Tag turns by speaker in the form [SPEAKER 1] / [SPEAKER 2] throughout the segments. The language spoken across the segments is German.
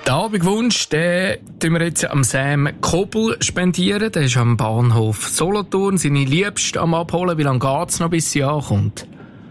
[SPEAKER 1] Den Abendwunsch, den tun wir jetzt am Sam Kobel spendieren. Der ist am Bahnhof Solothurn. Seine Liebste am Abholen. Wie lange geht es noch, bis sie ankommt?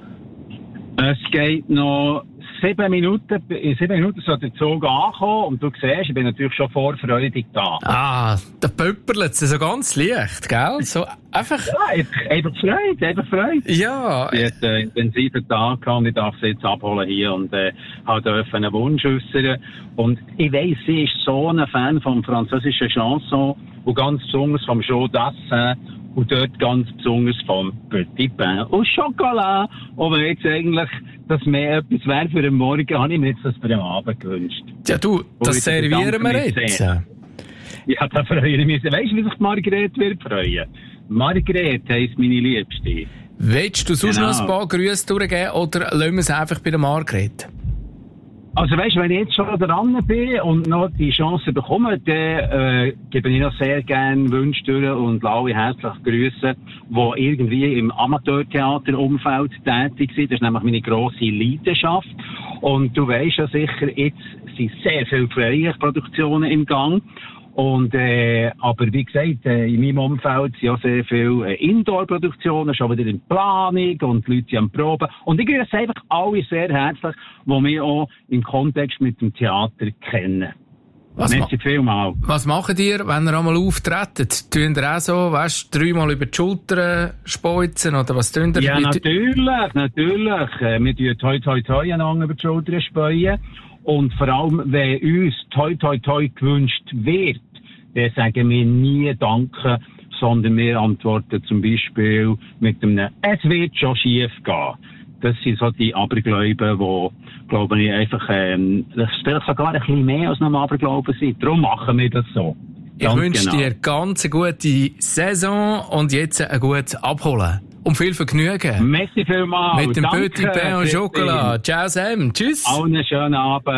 [SPEAKER 2] Es geht noch 7 Minuten. In 7 Minuten soll der Zug ankommen. Und du siehst, ich bin natürlich schon vorfreudig da.
[SPEAKER 1] Ah, da pöpperlt es so ganz leicht, gell? So einfach...
[SPEAKER 2] Ja, einfach Freude.
[SPEAKER 1] Ja.
[SPEAKER 2] Sie hat einen intensiven Tag gehabt und ich darf sie jetzt abholen hier und durfte einen Wunsch äußern. Und ich weiss, sie ist so ein Fan vom französischen Chanson und ganz besonders vom Chaud d'Assin und dort ganz besonders vom Petit Pain au Chocolat. Und wenn jetzt eigentlich das mehr etwas wäre für den Morgen, habe ich mir jetzt das für den Abend gewünscht.
[SPEAKER 1] Ja, du, das servieren wir jetzt.
[SPEAKER 2] Ja, da freue ich mich. Weißt du, wie sich die Margrethe wird freuen? Margrethe heisst meine Liebste.
[SPEAKER 1] Willst du sonst noch ein paar Grüße durchgeben oder lassen wir es einfach bei der Margrethe?
[SPEAKER 2] Also weißt du, wenn ich jetzt schon dran bin und noch die Chance bekomme, dann gebe ich noch sehr gerne Wünsche durch und alle herzlich grüßen, die irgendwie im Amateurtheaterumfeld tätig sind. Das ist nämlich meine grosse Leidenschaft. Und du weisst ja sicher, jetzt sind sehr viele freie Produktionen im Gang. Und, aber wie gesagt, in meinem Umfeld sind auch sehr viele Indoor-Produktionen, schon wieder in Planung und die Leute sind am Proben. Und ich grüße einfach alle sehr herzlich, die mich auch im Kontext mit dem Theater kennen. Merci vielmals.
[SPEAKER 1] Was macht ihr, wenn ihr einmal auftretet? Tun ihr auch so, weißt du, 3-mal über die Schulter speuzen oder was tun ihr?
[SPEAKER 2] Ja, natürlich. Wir tun toi einander über die Schulter speuen. Und vor allem, wenn uns toi gewünscht wird, dann sagen wir nie Danke, sondern wir antworten zum Beispiel mit einem «Es wird schon schief gehen». Das sind so die Abergläuben, die, glaube ich, einfach, das vielleicht sogar ein bisschen mehr als noch Aberglauben sind. Darum machen wir das so.
[SPEAKER 1] Ich wünsche dir ganz eine gute Saison und jetzt ein gutes Abholen. Und viel Vergnügen.
[SPEAKER 2] Merci vielmals.
[SPEAKER 1] Mit dem Petit Pain au Chocolat. Ciao Sam. Tschüss.
[SPEAKER 2] Allen einen schönen Abend.